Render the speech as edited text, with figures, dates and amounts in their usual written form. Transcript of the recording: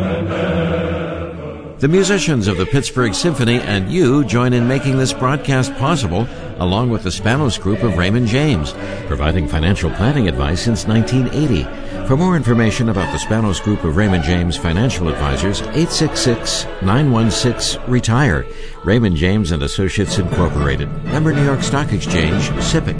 The musicians of the Pittsburgh Symphony and you join in making this broadcast possible, along with the Spanos Group of Raymond James, providing financial planning advice since 1980. For more information about the Spanos Group of Raymond James Financial Advisors, 866-916-RETIRE. Raymond James and Associates Incorporated. Member New York Stock Exchange, SIPC.